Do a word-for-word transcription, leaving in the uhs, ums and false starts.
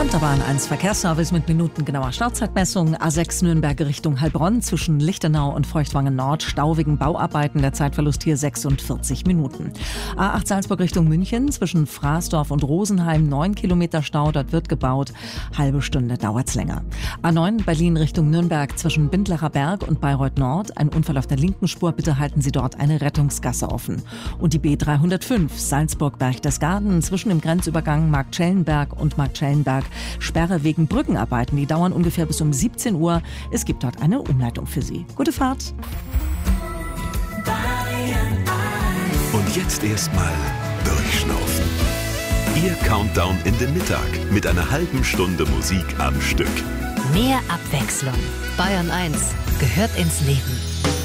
Und da waren eins Verkehrsservice mit minutengenauer Startzeitmessung. A sechs Nürnberg Richtung Heilbronn zwischen Lichtenau und Feuchtwangen Nord. Stau wegen Bauarbeiten. Der Zeitverlust hier sechsundvierzig Minuten. A acht Salzburg Richtung München zwischen Fraßdorf und Rosenheim. neun Kilometer Stau. Dort wird gebaut. Halbe Stunde dauert's länger. A neun Berlin Richtung Nürnberg zwischen Bindlacher Berg und Bayreuth Nord. Ein Unfall auf der linken Spur. Bitte halten Sie dort eine Rettungsgasse offen. Und die B dreihundertfünf Salzburg Berchtesgaden zwischen dem Grenzübergang Marktschellenberg und Marktschellenberg. Sperre wegen Brückenarbeiten. Die dauern ungefähr bis um siebzehn Uhr. Es gibt dort eine Umleitung für Sie. Gute Fahrt. Und jetzt erstmal durchschnaufen. Ihr Countdown in den Mittag mit einer halben Stunde Musik am Stück. Mehr Abwechslung. Bayern eins gehört ins Leben.